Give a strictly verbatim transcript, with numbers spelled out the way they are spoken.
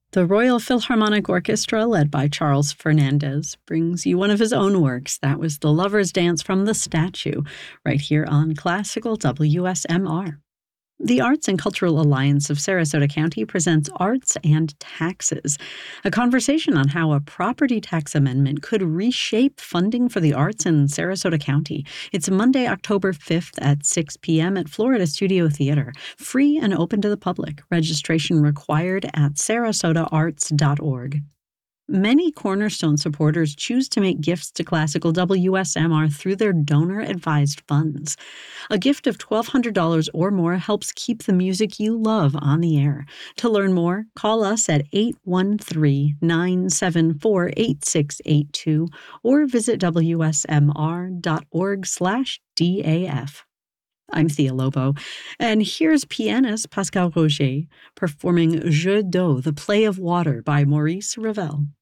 The Royal Philharmonic Orchestra, led by Charles Fernandez, brings you one of his own works. That was The Lover's Dance from the Statue, right here on Classical W S M R. The Arts and Cultural Alliance of Sarasota County presents Arts and Taxes, a conversation on how a property tax amendment could reshape funding for the arts in Sarasota County. It's Monday, October fifth at six p.m. at Florida Studio Theater, free and open to the public. Registration required at sarasota arts dot org. Many Cornerstone supporters choose to make gifts to Classical W S M R through their donor-advised funds. A gift of twelve hundred dollars or more helps keep the music you love on the air. To learn more, call us at eight one three, nine seven four, eight six eight two or visit w s m r dot org slash D A F. I'm Thea Lobo, and here's pianist Pascal Roger performing Jeu d'eau, the play of water by Maurice Ravel.